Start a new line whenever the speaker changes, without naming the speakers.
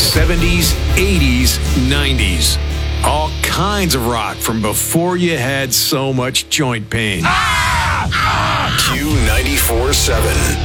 70s, 80s, 90s. All kinds of rock from before you had so much joint pain.
Q94.7.